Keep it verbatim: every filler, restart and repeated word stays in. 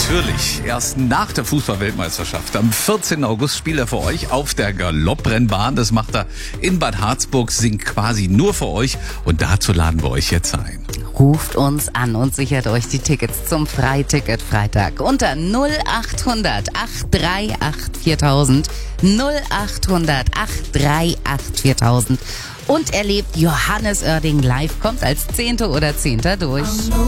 Natürlich, erst nach der Fußball-Weltmeisterschaft. Am vierzehnten August spielt er für euch auf der Galopprennbahn. Das macht er in Bad Harzburg, singt quasi nur für euch. Und dazu laden wir euch jetzt ein. Ruft uns an und sichert euch die Tickets zum Freiticket-Freitag unter null achthundert acht drei acht viertausend, null achthundert acht drei acht viertausend und erlebt Johannes Oerding live, kommt als Zehnte oder Zehnter durch.